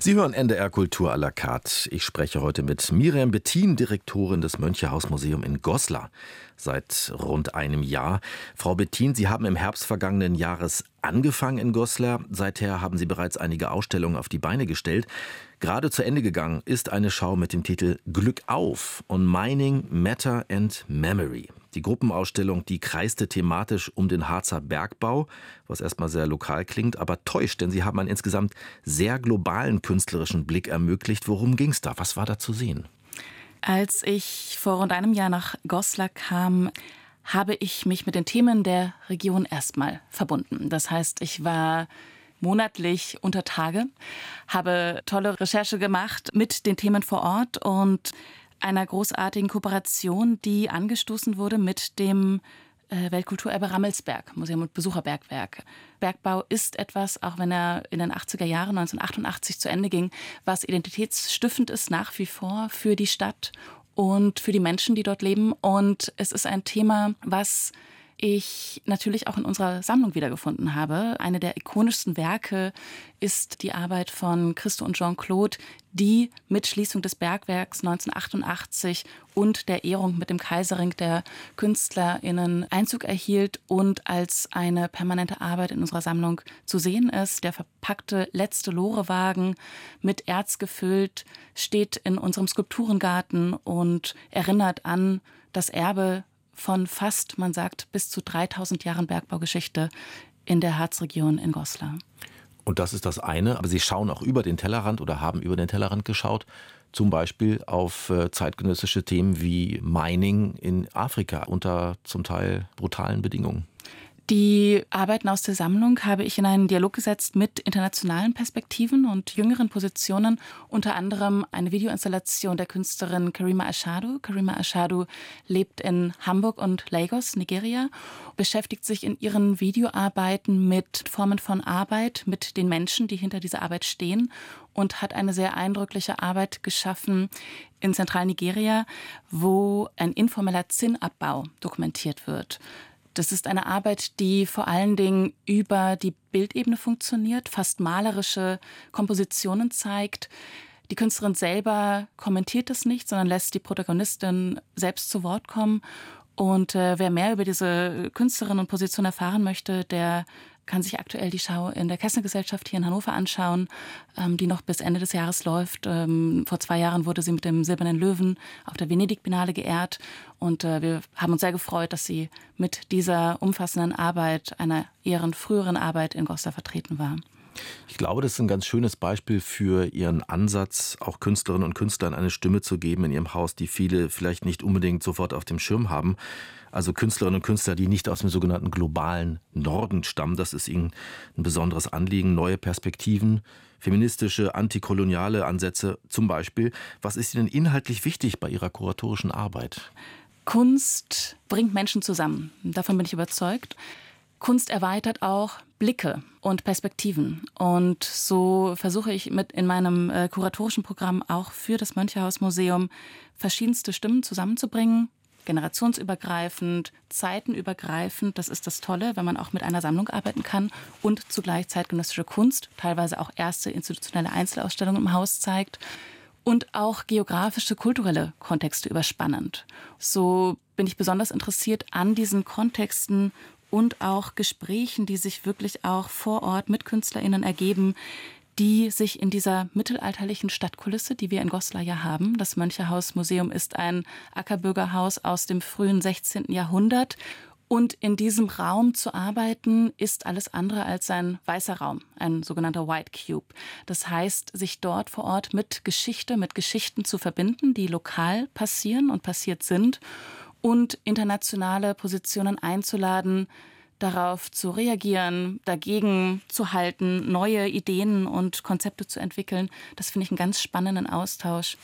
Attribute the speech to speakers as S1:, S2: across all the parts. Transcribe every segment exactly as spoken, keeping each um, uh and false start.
S1: Sie hören N D R Kultur à la carte. Ich spreche heute mit Miriam Bettin, Direktorin des Mönchehaus-Museum in Goslar, seit rund einem Jahr. Frau Bettin, Sie haben im Herbst vergangenen Jahres angefangen in Goslar. Seither haben Sie bereits einige Ausstellungen auf die Beine gestellt. Gerade zu Ende gegangen ist eine Schau mit dem Titel Glück auf on Mining, Matter and Memory. Die Gruppenausstellung, die kreiste thematisch um den Harzer Bergbau, was erstmal sehr lokal klingt, aber täuscht, denn Sie haben einen insgesamt sehr globalen künstlerischen Blick ermöglicht. Worum ging es da? Was war da zu sehen?
S2: Als ich vor rund einem Jahr nach Goslar kam, habe ich mich mit den Themen der Region erstmal verbunden. Das heißt, ich war monatlich unter Tage, habe tolle Recherche gemacht mit den Themen vor Ort und einer großartigen Kooperation, die angestoßen wurde mit dem Weltkulturerbe Rammelsberg, Museum und Besucherbergwerk. Bergbau ist etwas, auch wenn er in den achtziger Jahren neunzehnhundertachtundachtzig zu Ende ging, was identitätsstiftend ist nach wie vor für die Stadt und für die Menschen, die dort leben. Und es ist ein Thema, was ich natürlich auch in unserer Sammlung wiedergefunden habe. Eine der ikonischsten Werke ist die Arbeit von Christo und Jean-Claude, die mit Schließung des Bergwerks neunzehnhundertachtundachtzig und der Ehrung mit dem Kaiserring der KünstlerInnen Einzug erhielt und als eine permanente Arbeit in unserer Sammlung zu sehen ist. Der verpackte letzte Lorewagen mit Erz gefüllt steht in unserem Skulpturengarten und erinnert an das Erbe von fast, man sagt, bis zu dreitausend Jahren Bergbaugeschichte in der Harzregion in Goslar.
S1: Und das ist das eine, aber Sie schauen auch über den Tellerrand oder haben über den Tellerrand geschaut, zum Beispiel auf zeitgenössische Themen wie Mining in Afrika unter zum Teil brutalen Bedingungen.
S2: Die Arbeiten aus der Sammlung habe ich in einen Dialog gesetzt mit internationalen Perspektiven und jüngeren Positionen, unter anderem eine Videoinstallation der Künstlerin Karima Ashadu. Karima Ashadu lebt in Hamburg und Lagos, Nigeria, beschäftigt sich in ihren Videoarbeiten mit Formen von Arbeit, mit den Menschen, die hinter dieser Arbeit stehen und hat eine sehr eindrückliche Arbeit geschaffen in Zentralnigeria, wo ein informeller Zinnabbau dokumentiert wird. Das ist eine Arbeit, die vor allen Dingen über die Bildebene funktioniert, fast malerische Kompositionen zeigt. Die Künstlerin selber kommentiert das nicht, sondern lässt die Protagonistin selbst zu Wort kommen. Und äh, wer mehr über diese Künstlerin und Position erfahren möchte, der kann sich aktuell die Schau in der Kessner-Gesellschaft hier in Hannover anschauen, ähm, die noch bis Ende des Jahres läuft. Ähm, vor zwei Jahren wurde sie mit dem Silbernen Löwen auf der Venedig-Biennale geehrt. Und äh, wir haben uns sehr gefreut, dass sie mit dieser umfassenden Arbeit, einer ihren früheren Arbeit in Goslar vertreten war.
S1: Ich glaube, das ist ein ganz schönes Beispiel für Ihren Ansatz, auch Künstlerinnen und Künstlern eine Stimme zu geben in Ihrem Haus, die viele vielleicht nicht unbedingt sofort auf dem Schirm haben. Also Künstlerinnen und Künstler, die nicht aus dem sogenannten globalen Norden stammen. Das ist Ihnen ein besonderes Anliegen. Neue Perspektiven, feministische, antikoloniale Ansätze zum Beispiel. Was ist Ihnen inhaltlich wichtig bei Ihrer kuratorischen Arbeit?
S2: Kunst bringt Menschen zusammen. Davon bin ich überzeugt. Kunst erweitert auch Blicke und Perspektiven. Und so versuche ich mit in meinem äh, kuratorischen Programm auch für das Mönchehaus-Museum verschiedenste Stimmen zusammenzubringen, generationsübergreifend, zeitenübergreifend. Das ist das Tolle, wenn man auch mit einer Sammlung arbeiten kann und zugleich zeitgenössische Kunst, teilweise auch erste institutionelle Einzelausstellungen im Haus zeigt. Und auch geografische, kulturelle Kontexte überspannend. So bin ich besonders interessiert an diesen Kontexten und auch Gesprächen, die sich wirklich auch vor Ort mit KünstlerInnen ergeben, die sich in dieser mittelalterlichen Stadtkulisse, die wir in Goslar ja haben. Das Mönchehaus-Museum ist ein Ackerbürgerhaus aus dem frühen sechzehnten Jahrhundert. Und in diesem Raum zu arbeiten, ist alles andere als ein weißer Raum, ein sogenannter White Cube. Das heißt, sich dort vor Ort mit Geschichte, mit Geschichten zu verbinden, die lokal passieren und passiert sind, und internationale Positionen einzuladen, darauf zu reagieren, dagegen zu halten, neue Ideen und Konzepte zu entwickeln. Das finde ich einen ganz spannenden Austausch.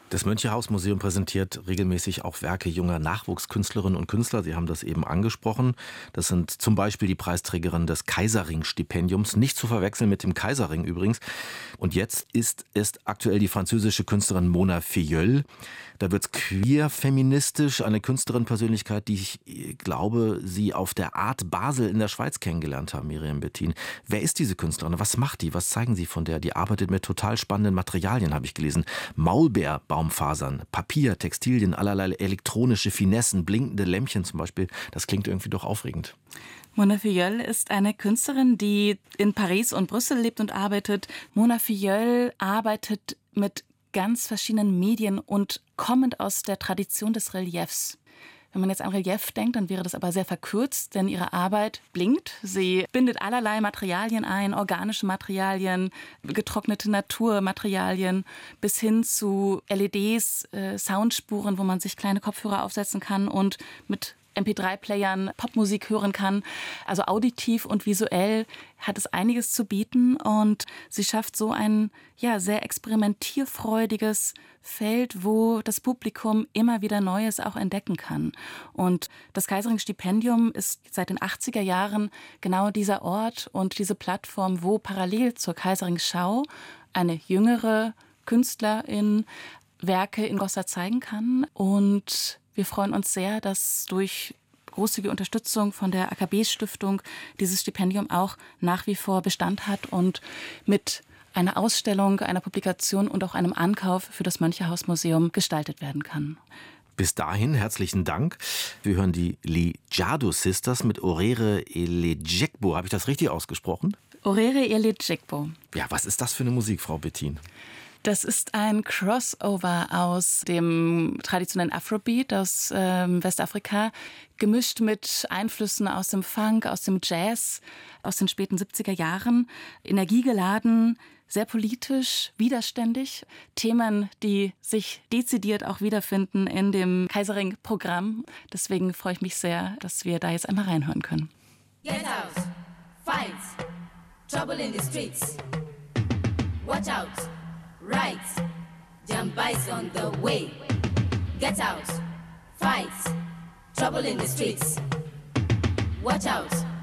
S1: Das Mönchehaus-Museum präsentiert regelmäßig auch Werke junger Nachwuchskünstlerinnen und Künstler. Sie haben das eben angesprochen. Das sind zum Beispiel die Preisträgerin des Kaiserring-Stipendiums, nicht zu verwechseln mit dem Kaiserring übrigens. Und jetzt ist es aktuell die französische Künstlerin Mona Filleul. Da wird es queer-feministisch, eine Künstlerin-Persönlichkeit, die ich glaube, Sie auf der Art Basel in der Schweiz kennengelernt haben, Miriam Bettin. Wer ist diese Künstlerin? Was macht die? Was zeigen Sie von der? Die arbeitet mit total spannenden Materialien, habe ich gelesen. Maulbeerbaumfasern, Papier, Textilien, allerlei elektronische Finessen, blinkende Lämpchen zum Beispiel. Das klingt irgendwie doch aufregend.
S2: Mona Filleul ist eine Künstlerin, die in Paris und Brüssel lebt und arbeitet. Mona Filleul arbeitet mit ganz verschiedenen Medien und kommend aus der Tradition des Reliefs. Wenn man jetzt an Relief denkt, dann wäre das aber sehr verkürzt, denn ihre Arbeit blinkt. Sie bindet allerlei Materialien ein, organische Materialien, getrocknete Naturmaterialien, bis hin zu L E Ds, äh, Soundspuren, wo man sich kleine Kopfhörer aufsetzen kann und mit M P drei Playern Popmusik hören kann. Also auditiv und visuell hat es einiges zu bieten und sie schafft so ein ja, sehr experimentierfreudiges Feld, wo das Publikum immer wieder Neues auch entdecken kann. Und das Kaiserring-Stipendium ist seit den achtziger Jahren genau dieser Ort und diese Plattform, wo parallel zur Kaiserring-Schau eine jüngere Künstlerin Werke in Goslar zeigen kann. Und wir freuen uns sehr, dass durch großzügige Unterstützung von der A K B-Stiftung dieses Stipendium auch nach wie vor Bestand hat und mit einer Ausstellung, einer Publikation und auch einem Ankauf für das Mönchehaus-Museum gestaltet werden kann.
S1: Bis dahin herzlichen Dank. Wir hören die Lijado Sisters mit Orere Elejekbo. Habe ich das richtig ausgesprochen?
S2: Orere Elejekbo.
S1: Ja, was ist das für eine Musik, Frau Bettin?
S2: Das ist ein Crossover aus dem traditionellen Afrobeat aus ähm, Westafrika, gemischt mit Einflüssen aus dem Funk, aus dem Jazz, aus den späten siebziger Jahren, energiegeladen, sehr politisch, widerständig. Themen, die sich dezidiert auch wiederfinden in dem Kaiserring-Programm. Deswegen freue ich mich sehr, dass wir da jetzt einmal reinhören können.
S3: Get out, fight, trouble in the streets, watch out. Right, Jamba's on the way. Get out, fight, trouble in the streets. Watch out.